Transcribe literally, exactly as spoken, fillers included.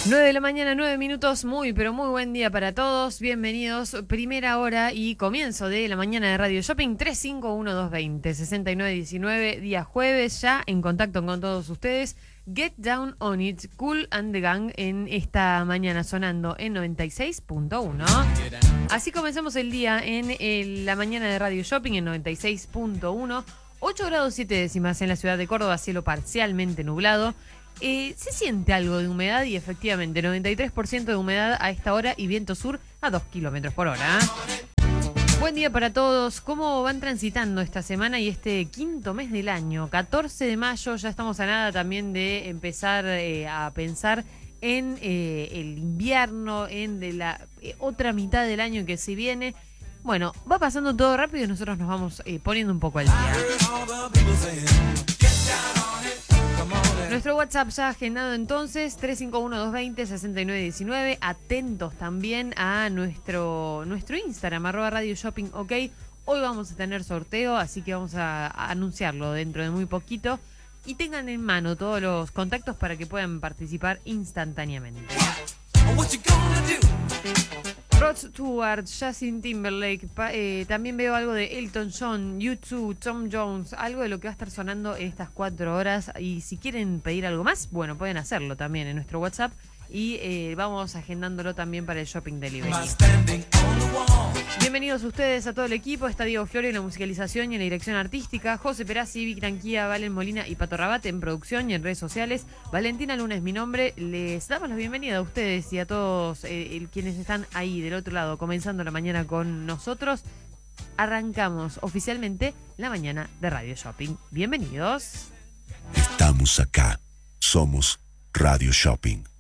nueve de la mañana, nueve minutos, muy pero muy buen día para todos. Bienvenidos, primera hora y comienzo de la mañana de Radio Shopping. Tres cinco uno dos veinte sesenta y nueve diecinueve, día jueves, ya en contacto con todos ustedes. Get Down On It, Kool and the Gang en esta mañana sonando en noventa y seis punto uno. Así comenzamos el día en el- la mañana de Radio Shopping en noventa y seis punto uno. ocho grados siete décimas en la ciudad de Córdoba, cielo parcialmente nublado. Eh, se siente algo de humedad y efectivamente noventa y tres por ciento de humedad a esta hora y viento sur a dos kilómetros por hora. Buen día para todos. ¿Cómo van transitando esta semana y este quinto mes del año? catorce de mayo, ya estamos a nada también de empezar eh, a pensar en eh, el invierno, en de la eh, otra mitad del año que se viene. Bueno, va pasando todo rápido y nosotros nos vamos eh, poniendo un poco al día. Nuestro WhatsApp ya agendado entonces, tres cinco uno dos veinte sesenta y nueve diecinueve. Atentos también a nuestro, nuestro Instagram, arroba Radio Shopping OK. Hoy vamos a tener sorteo, así que vamos a, a anunciarlo dentro de muy poquito. Y tengan en mano todos los contactos para que puedan participar instantáneamente. Rod Stewart, Justin Timberlake, pa, eh, también veo algo de Elton John, U dos, Tom Jones, algo de lo que va a estar sonando en estas cuatro horas. Y si quieren pedir algo más, bueno, pueden hacerlo también en nuestro WhatsApp y eh, vamos agendándolo también para el Shopping Delivery. Bienvenidos ustedes a todo el equipo. Está Diego Flores en la musicalización y en la dirección artística, José Perazzi, Vic Tranquía, Valen Molina y Pato Rabate en producción y en redes sociales. Valentina Luna es mi nombre. Les damos la bienvenida a ustedes y a todos eh, el, quienes están ahí del otro lado comenzando la mañana con nosotros. Arrancamos oficialmente la mañana de Radio Shopping. Bienvenidos. Estamos acá. Somos Radio Shopping.